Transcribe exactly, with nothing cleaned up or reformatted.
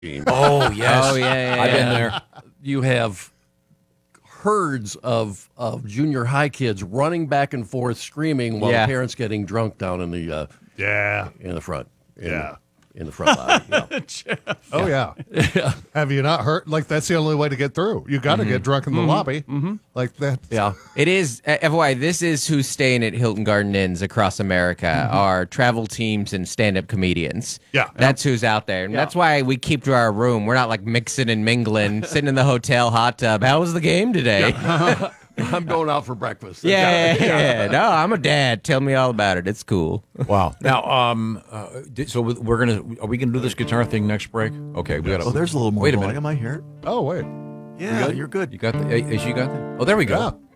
Oh, yes. Oh, yeah, yeah, I've been yeah. there. You have herds of of junior high kids running back and forth screaming while Yeah. the parents getting drunk down in the uh, Yeah. in the front. In, Yeah. In the front lobby. Yeah. Oh, yeah. Yeah. Have you not heard? Like, that's the only way to get through. You got to get drunk in the lobby. Mm-hmm. Like that. Yeah. It is, uh, F Y I, this is who's staying at Hilton Garden Inns across America, are travel teams and stand-up comedians. Yeah. That's who's out there. And that's why we keep to our room. We're not like mixing and mingling, sitting in the hotel hot tub. How was the game today? Yeah, I'm going out for breakfast. yeah, yeah, yeah. No, I'm a dad. Tell me all about it. It's cool. Wow. Now, um, uh, di- so we're gonna are we gonna do this guitar thing next break? Okay, we got. Oh, there's a little more Wait a going. minute. Am I here? Oh, wait. Yeah, you're good. You got the? Is you got the? Oh, there we go. Yeah.